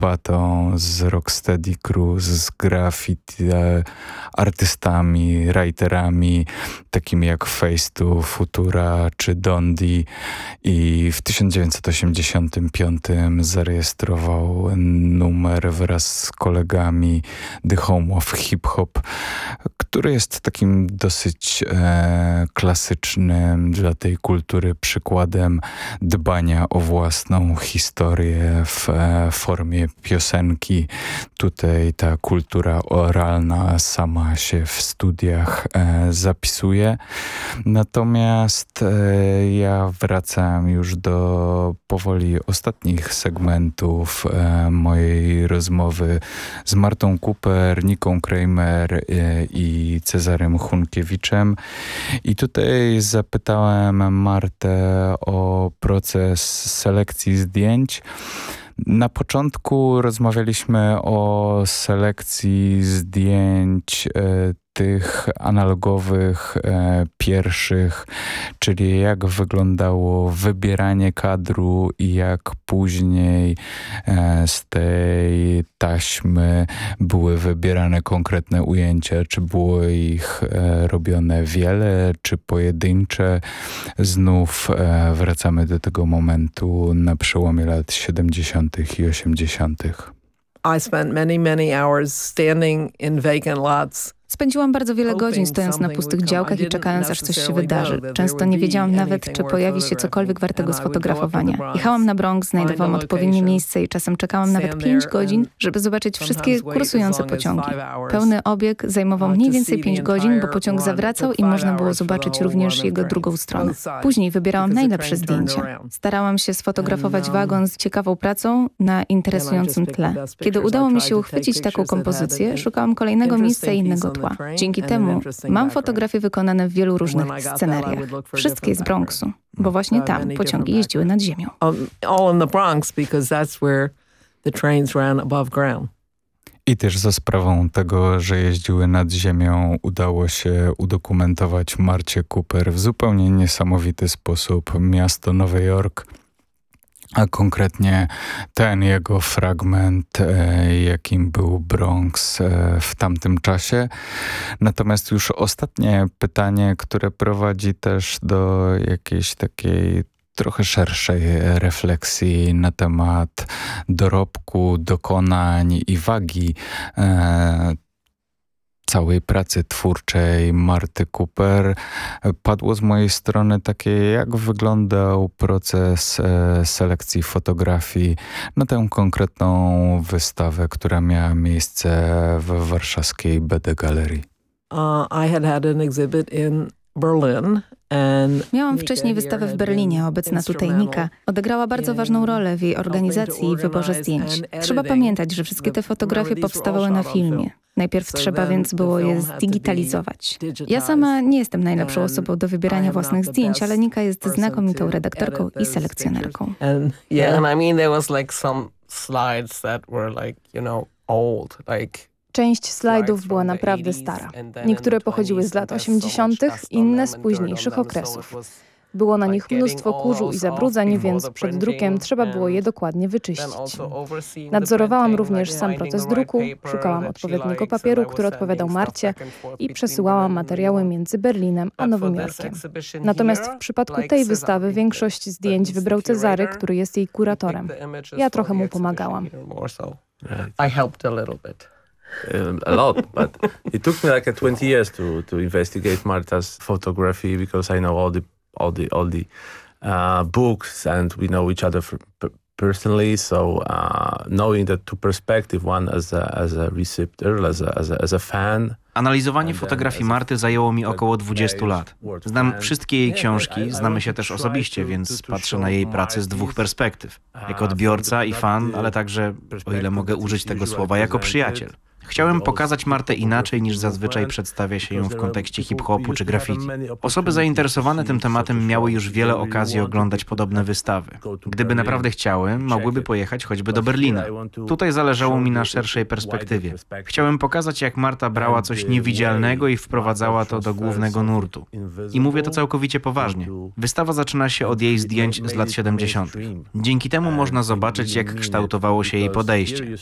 Patton, z Rocksteady Crew, z graffiti artystami, writerami, takimi jak Face to Futura czy Dondi, i w 1985 zarejestrował numer wraz z kolegami The Home of Hip Hop, który jest takim dosyć klasycznym dla tej kultury przykładem dbania o własną historię w formie piosenki. Tutaj ta kultura oralna sama się w studiach zapisuje. Natomiast ja wracam już do powoli ostatnich segmentów mojej rozmowy z Martą Cooper, Niką Kramer i Cezarym Hunkiewiczem. I tutaj zapytałem Martę o proces selekcji zdjęć. Na początku rozmawialiśmy o selekcji zdjęć tych analogowych, pierwszych, czyli jak wyglądało wybieranie kadru i jak później z tej taśmy były wybierane konkretne ujęcia, czy było ich robione wiele, czy pojedyncze. Znów wracamy do tego momentu na przełomie lat 70. i 80. I spent many hours standing in vacant lots. Spędziłam bardzo wiele godzin stojąc na pustych działkach i czekając, aż coś się wydarzy. Często nie wiedziałam nawet, czy pojawi się cokolwiek wartego sfotografowania. Jechałam na Bronx, znajdowałam odpowiednie miejsce i czasem czekałam nawet 5 godzin, żeby zobaczyć wszystkie kursujące pociągi. Pełny obieg zajmował mniej więcej 5 godzin, bo pociąg zawracał i można było zobaczyć również jego drugą stronę. Później wybierałam najlepsze zdjęcia. Starałam się sfotografować wagon z ciekawą pracą na interesującym tle. Kiedy udało mi się uchwycić taką kompozycję, szukałam kolejnego miejsca i innego tła. Dzięki temu mam fotografie wykonane w wielu różnych scenariach. Wszystkie z Bronxu, bo właśnie tam pociągi jeździły nad ziemią. All in the Bronx, because that's where the trains ran above ground. I też za sprawą tego, że jeździły nad ziemią, udało się udokumentować Marcie Cooper w zupełnie niesamowity sposób miasto Nowy Jork, a konkretnie ten jego fragment, jakim był Bronx w tamtym czasie. Natomiast już ostatnie pytanie, które prowadzi też do jakiejś takiej trochę szerszej refleksji na temat dorobku, dokonań i wagi całej pracy twórczej Marty Cooper. Padło z mojej strony takie, jak wyglądał proces selekcji fotografii na tę konkretną wystawę, która miała miejsce w warszawskiej BD Galerii. I had an exhibit in Berlin. Miałam wcześniej wystawę w Berlinie. Obecna tutaj Nika odegrała bardzo ważną rolę w jej organizacji i wyborze zdjęć. Trzeba pamiętać, że wszystkie te fotografie powstawały na filmie. Najpierw trzeba więc było je zdigitalizować. Ja sama nie jestem najlepszą osobą do wybierania własnych zdjęć, ale Nika jest znakomitą redaktorką i selekcjonerką. And I mean there was like some slides that were like, old, like Część slajdów była naprawdę stara. Niektóre pochodziły z lat 80., inne z późniejszych okresów. Było na nich mnóstwo kurzu i zabrudzeń, więc przed drukiem trzeba było je dokładnie wyczyścić. Nadzorowałam również sam proces druku, szukałam odpowiedniego papieru, który odpowiadał Marcie i przesyłałam materiały między Berlinem a Nowym Jorkiem. Natomiast w przypadku tej wystawy większość zdjęć wybrał Cezary, który jest jej kuratorem. Ja trochę mu pomagałam. I helped a little bit. A lot, but it took me like 20 years to investigate Marta's photography, because I know all the books, and we know each other personally. So knowing that two perspective, one as a receptor, as a fan. Analizowanie fotografii Marty zajęło mi około 20 lat. Znam wszystkie jej książki, znamy się też osobiście, więc patrzę na jej pracę z 2 perspektyw. Jako odbiorca i fan, ale także, o ile mogę użyć tego słowa, jako przyjaciel. Chciałem pokazać Martę inaczej niż zazwyczaj przedstawia się ją w kontekście hip-hopu czy graffiti. Osoby zainteresowane tym tematem miały już wiele okazji oglądać podobne wystawy. Gdyby naprawdę chciały, mogłyby pojechać choćby do Berlina. Tutaj zależało mi na szerszej perspektywie. Chciałem pokazać, jak Marta brała coś niewidzialnego i wprowadzała to do głównego nurtu. I mówię to całkowicie poważnie. Wystawa zaczyna się od jej zdjęć z lat 70. Dzięki temu można zobaczyć, jak kształtowało się jej podejście.